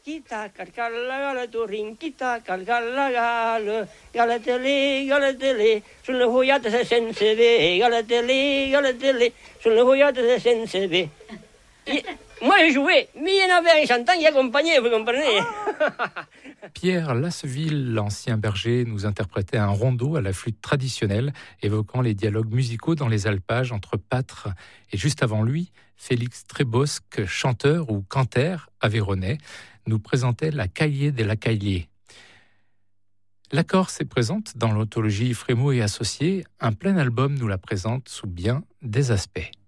Kita calcalla galatorin, kita calcalla galatele, sulle hoiate se sense ve, galatele, sulle hoiate se sense ve. Moi j'ai joué, mais il y en avait un chantant qui accompagnait, vous comprenez? Pierre Lasseville, l'ancien berger, nous interprétait un rondeau à la flûte traditionnelle, évoquant les dialogues musicaux dans les alpages entre pâtres. Et juste avant lui, Félix Trébosque, chanteur ou cantaire aveyronnais, nous présentait la Caillée de la Caillée. La Corse est présente dans l'anthologie Frémaux et Associés. Un plein album nous la présente sous bien des aspects.